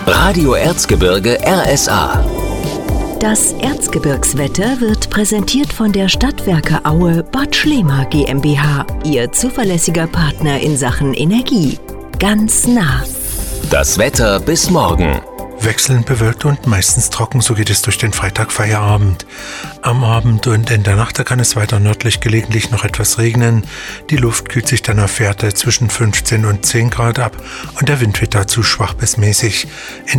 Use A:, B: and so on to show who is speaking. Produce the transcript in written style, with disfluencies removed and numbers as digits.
A: Radio Erzgebirge RSA.
B: Das Erzgebirgswetter wird präsentiert von der Stadtwerke Aue Bad Schlema GmbH, Ihr zuverlässiger Partner in Sachen Energie. Ganz nah.
A: Das Wetter bis morgen.
C: Wechselnd bewölkt und meistens trocken, so geht es durch den Freitagfeierabend. Am Abend und in der Nacht da kann es weiter nördlich gelegentlich noch etwas regnen. Die Luft kühlt sich dann auf Werte zwischen 15 und 10 Grad ab und der Wind wird dazu schwach bis mäßig.